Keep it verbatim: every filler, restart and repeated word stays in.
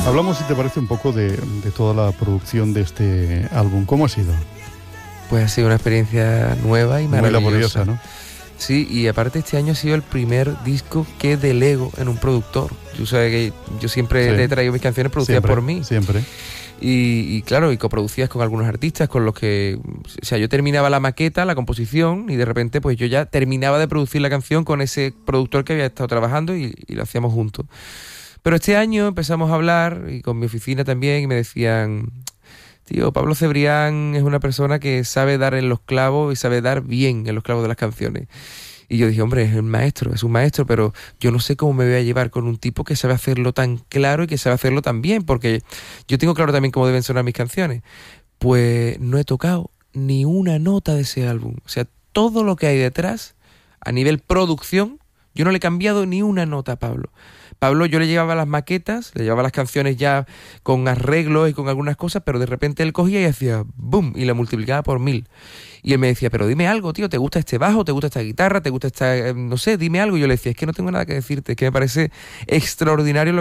Hablamos, si te parece, un poco de, de toda la producción de este álbum. ¿Cómo ha sido? Pues ha sido una experiencia nueva y maravillosa. Muy laboriosa, ¿no? Sí, y aparte este año ha sido el primer disco que delego en un productor. Tú sabes que yo siempre Sí. he traído mis canciones producidas Siempre, por mí. Siempre. Y, y claro, y coproducidas con algunos artistas con los que... O sea, yo terminaba la maqueta, la composición, y de repente pues yo ya terminaba de producir la canción con ese productor que había estado trabajando y, y lo hacíamos juntos. Pero este año empezamos a hablar, y con mi oficina también, y me decían... Tío, Pablo Cebrián es una persona que sabe dar en los clavos y sabe dar bien en los clavos de las canciones. Y yo dije, hombre, es un maestro, es un maestro, pero yo no sé cómo me voy a llevar con un tipo que sabe hacerlo tan claro y que sabe hacerlo tan bien, porque yo tengo claro también cómo deben sonar mis canciones. Pues no he tocado ni una nota de ese álbum. O sea, todo lo que hay detrás, a nivel producción, yo no le he cambiado ni una nota a Pablo. Pablo, yo le llevaba las maquetas, le llevaba las canciones ya con arreglos y con algunas cosas, pero de repente él cogía y hacía boom, y la multiplicaba por mil. Y él me decía, pero dime algo, tío, ¿te gusta este bajo? ¿Te gusta esta guitarra? ¿Te gusta esta...? No sé, dime algo. Y yo le decía, es que no tengo nada que decirte, es que me parece extraordinario lo